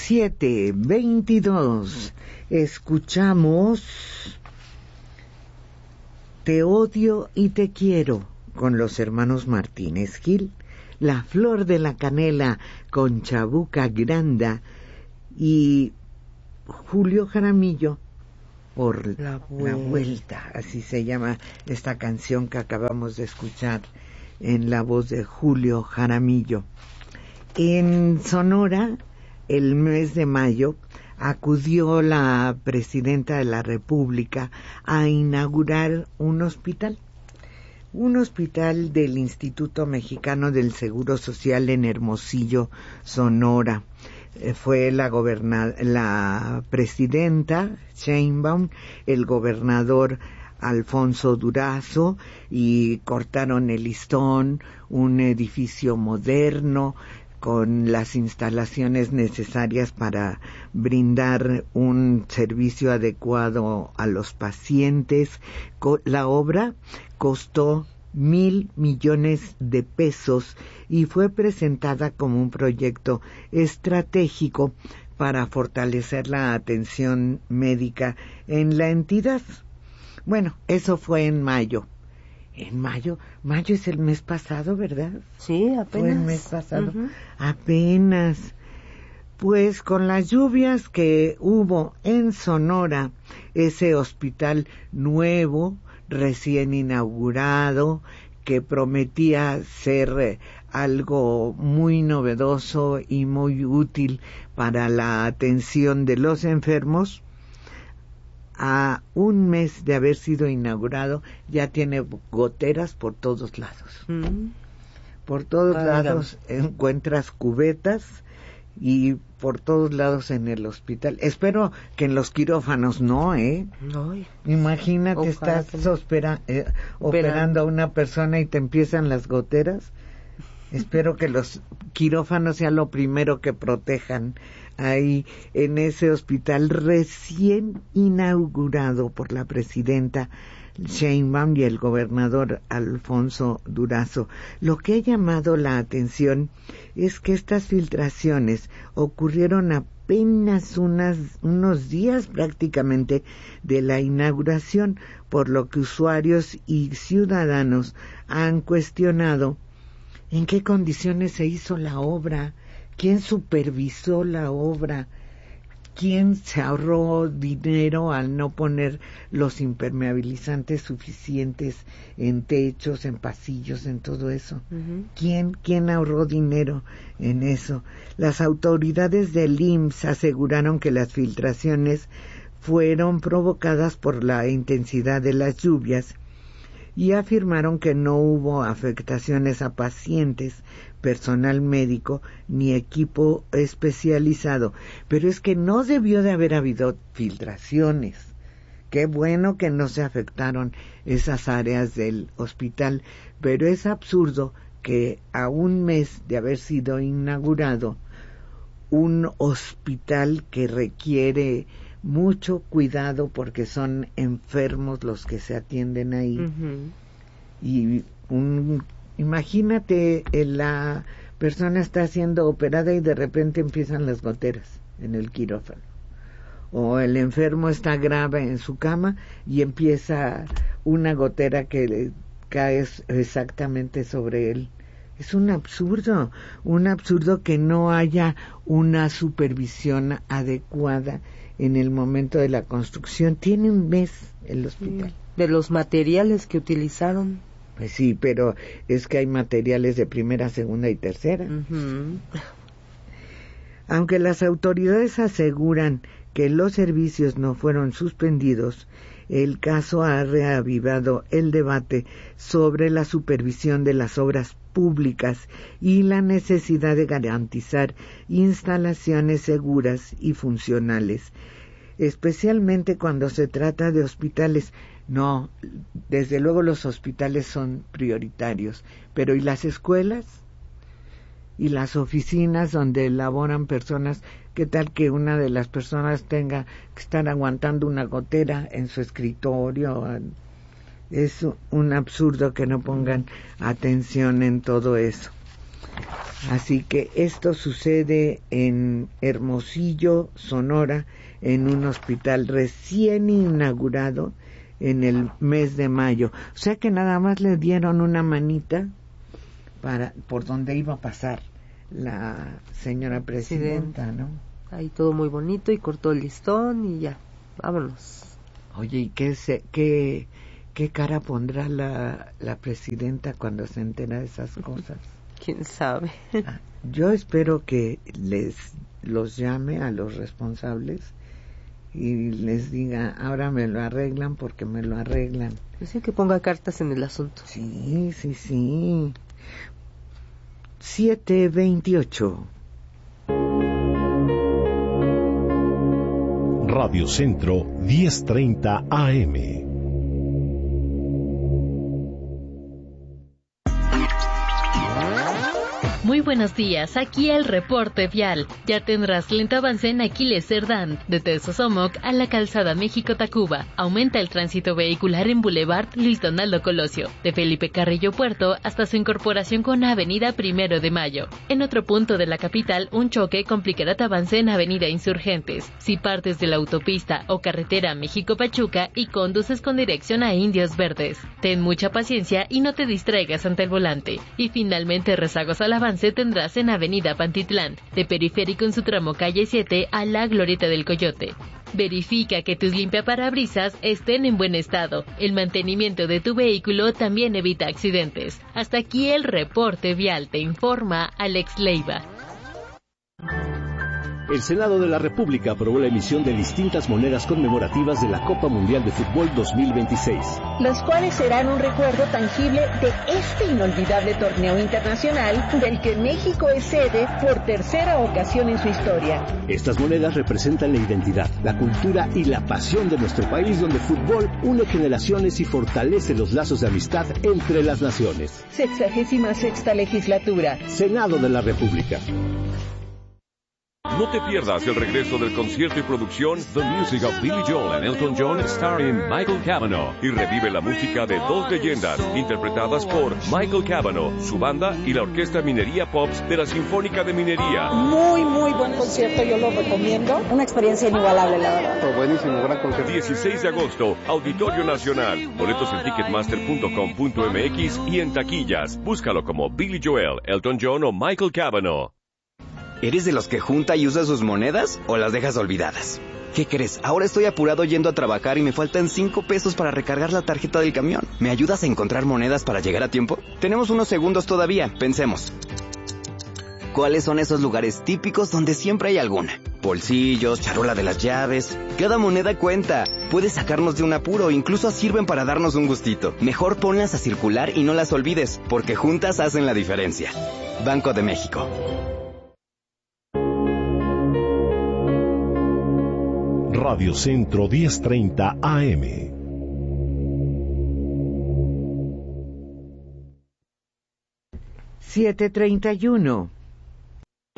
7:22. Escuchamos Te odio y te quiero con los hermanos Martínez Gil, La flor de la canela con Chabuca Granda y Julio Jaramillo por La Vuelta, así se llama esta canción que acabamos de escuchar en la voz de Julio Jaramillo. En Sonora, el mes de mayo, acudió la presidenta de la República a inaugurar un hospital del Instituto Mexicano del Seguro Social en Hermosillo, Sonora. Fue la presidenta Sheinbaum, el gobernador Alfonso Durazo, y cortaron el listón, un edificio moderno con las instalaciones necesarias para brindar un servicio adecuado a los pacientes. La obra costó 1,000 millones de pesos y fue presentada como un proyecto estratégico para fortalecer la atención médica en la entidad. Bueno, eso fue en mayo. Mayo es el mes pasado, ¿verdad? Sí, apenas. Fue el mes pasado, apenas. Pues con las lluvias que hubo en Sonora, ese hospital nuevo, recién inaugurado, que prometía ser algo muy novedoso y muy útil para la atención de los enfermos, a un mes de haber sido inaugurado ya tiene goteras por todos lados. Por todos lados encuentras cubetas y por todos lados en el hospital. Espero que en los quirófanos no, Imagínate, estás operando a una persona y te empiezan las goteras. Espero que los quirófanos sea lo primero que protejan ahí en ese hospital recién inaugurado por la presidenta Sheinbaum y el gobernador Alfonso Durazo. Lo que ha llamado la atención es que estas filtraciones ocurrieron apenas unos días prácticamente de la inauguración, por lo que usuarios y ciudadanos han cuestionado en qué condiciones se hizo la obra, quién supervisó la obra, quién se ahorró dinero al no poner los impermeabilizantes suficientes en techos, en pasillos, en todo eso. ¿Quién ahorró dinero en eso? Las autoridades del IMSS aseguraron que las filtraciones fueron provocadas por la intensidad de las lluvias y afirmaron que no hubo afectaciones a pacientes, personal médico ni equipo especializado. Pero es que no debió de haber habido filtraciones. Qué bueno que no se afectaron esas áreas del hospital, pero es absurdo que a un mes de haber sido inaugurado un hospital que requiere mucho cuidado porque son enfermos los que se atienden ahí. Y imagínate, la persona está siendo operada y de repente empiezan las goteras en el quirófano. O el enfermo está grave en su cama y empieza una gotera que le cae exactamente sobre él. Es un absurdo que no haya una supervisión adecuada en el momento de la construcción. Tiene un mes el hospital. De los materiales que utilizaron. Pues sí, pero es que hay materiales de primera, segunda y tercera. Aunque las autoridades aseguran que los servicios no fueron suspendidos, el caso ha reavivado el debate sobre la supervisión de las obras públicas y la necesidad de garantizar instalaciones seguras y funcionales, especialmente cuando se trata de hospitales. No, desde luego los hospitales son prioritarios, pero ¿y las escuelas? ¿Y las oficinas donde laboran personas? ¿Qué tal que una de las personas tenga que estar aguantando una gotera en su escritorio? Es un absurdo que no pongan atención en todo eso. Así que esto sucede en Hermosillo, Sonora, en un hospital recién inaugurado en el mes de mayo. O sea que nada más le dieron una manita por donde iba a pasar la señora presidenta, ¿no? Ahí todo muy bonito y cortó el listón y ya, vámonos. Oye, ¿y qué cara pondrá la presidenta cuando se entera de esas cosas? ¿Quién sabe? Yo espero que los llame a los responsables y les diga, ahora me lo arreglan porque me lo arreglan. Dice que ponga cartas en el asunto. Sí. 7:28. Radio Centro 1030 AM. Muy buenos días, aquí el reporte vial. Ya tendrás lento avance en Aquiles Cerdán, de Tezosomoc a la calzada México-Tacuba. Aumenta el tránsito vehicular en Boulevard Luis Donaldo Colosio, de Felipe Carrillo Puerto hasta su incorporación con Avenida 1 de Mayo. En otro punto de la capital, un choque complicará tu avance en Avenida Insurgentes. Si partes de la autopista o carretera México-Pachuca y conduces con dirección a Indios Verdes, ten mucha paciencia y no te distraigas ante el volante. Y finalmente, rezagos al avance tendrás en Avenida Pantitlán, de Periférico en su tramo calle 7 a la Glorieta del Coyote. Verifica que tus limpiaparabrisas estén en buen estado. El mantenimiento de tu vehículo también evita accidentes. Hasta aquí el reporte vial, te informa Alex Leiva. El Senado de la República aprobó la emisión de distintas monedas conmemorativas de la Copa Mundial de Fútbol 2026. Las cuales serán un recuerdo tangible de este inolvidable torneo internacional del que México es sede por tercera ocasión en su historia. Estas monedas representan la identidad, la cultura y la pasión de nuestro país, donde el fútbol une generaciones y fortalece los lazos de amistad entre las naciones. 66ª legislatura. Senado de la República. No te pierdas el regreso del concierto y producción The Music of Billy Joel and Elton John starring Michael Cavanaugh, y revive la música de dos leyendas interpretadas por Michael Cavanaugh, su banda y la Orquesta Minería Pops de la Sinfónica de Minería. Muy buen concierto, yo lo recomiendo. Una experiencia inigualable, la verdad. Buenísimo, gran concierto. 16 de agosto, Auditorio Nacional. Boletos en ticketmaster.com.mx y en taquillas. Búscalo como Billy Joel, Elton John o Michael Cavanaugh. ¿Eres de los que junta y usa sus monedas o las dejas olvidadas? ¿Qué crees? Ahora estoy apurado yendo a trabajar y me faltan 5 pesos para recargar la tarjeta del camión. ¿Me ayudas a encontrar monedas para llegar a tiempo? Tenemos unos segundos todavía, pensemos. ¿Cuáles son esos lugares típicos donde siempre hay alguna? Bolsillos, charola de las llaves. Cada moneda cuenta. Puede sacarnos de un apuro, incluso sirven para darnos un gustito. Mejor ponlas a circular y no las olvides, porque juntas hacen la diferencia. Banco de México. Radio Centro 1030 AM. $7:31.